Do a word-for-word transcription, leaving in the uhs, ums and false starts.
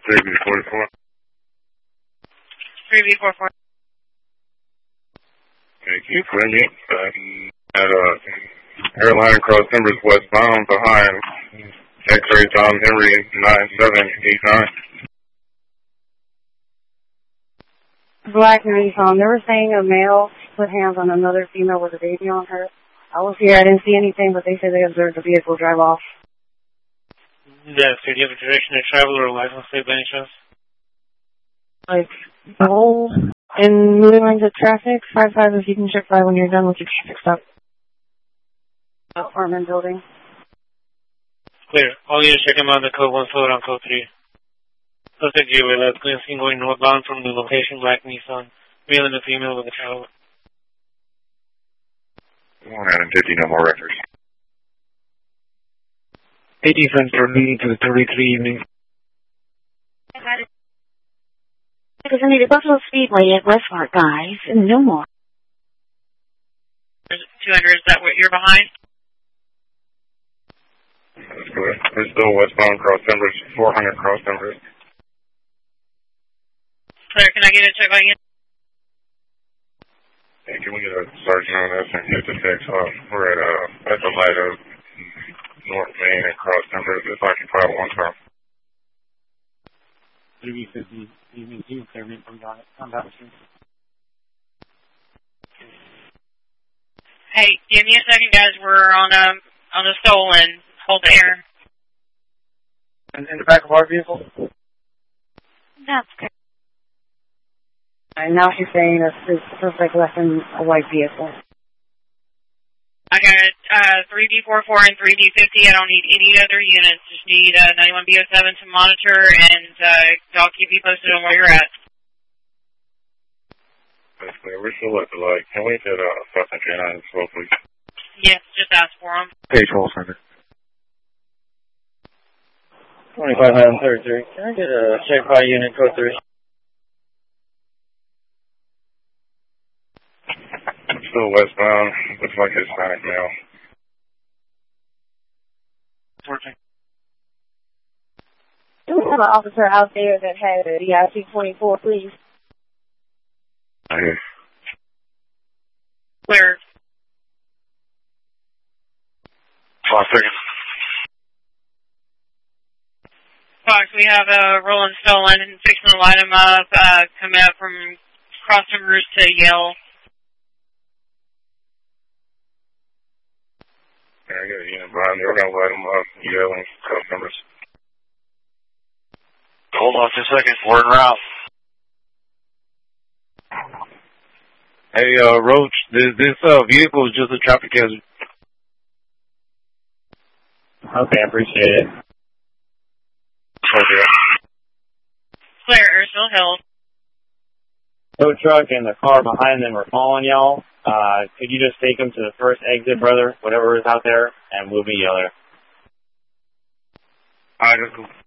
three B forty-four. three B forty-four. Thank you. Clear me uh, at uh, airline cross numbers westbound behind X-ray Tom Henry nine seven eight nine. Black Nissan. They were saying a male put hands on another female with a baby on her. I was here. I didn't see anything, but they said they observed the vehicle drive off. Yes, do you have a direction of travel or a license plate by any chance? Like, no. And moving lines of traffic, five five if you can check five when you're done with your traffic stop. Apartment building. Clear. All units check him on the code one float on code three. Suspect G W A, that's clear seen going northbound from the location, Black Nissan. Male and a female with a child. one fifty, no more records. eighty cents for me to the thirty-three evening. Because I need a Buffalo Speedway at Westmark, guys, and no more. two hundred, is that what you're behind? That's correct. We're still westbound cross numbers, four hundred cross numbers. Claire, can I get a check by you? Hey, can we get a sergeant on this and hit the six off? We're at, uh, at the light of North Main and cross numbers. It's occupied one car. three B fifty, evening two, clear me from combat machine. Hey, give me a second, guys. We're on um on a stolen. Hold the air. In, in the back of our vehicle? That's good. And now she's saying that this suspect left in a white vehicle. I got uh, three B forty-four and three B fifty. I don't need any other units. Just need uh, ninety-one B oh seven to monitor, and uh, I'll keep you posted on where you're at. Basically, we're still at the light. Can we get a uh, five hundred nine as well, please? Yes, just ask for them. Page roll center. twenty-five nine thirty-three. Can I get a check by unit code three? Still westbound. Looks like Hispanic male. Working. Do we have an officer out there that has a D I C twenty-four, please? I hear. Clear. Five seconds. Fox, we have a uh, rolling stolen and fixing to light them up, uh, coming up from crossing route to Yale. Yeah, I got a unit behind me. We're going to light them up. Yelling cross numbers. Hold on just a second. We're en route. Hey, uh, Roach, this, this uh, vehicle is just a traffic hazard. Okay, I appreciate it. Okay. Clear, Ursula Hills. Tow truck and the car behind them are following y'all. Uh, could you just take them to the first exit, brother, whatever is out there, and we'll be there. All right, that's cool.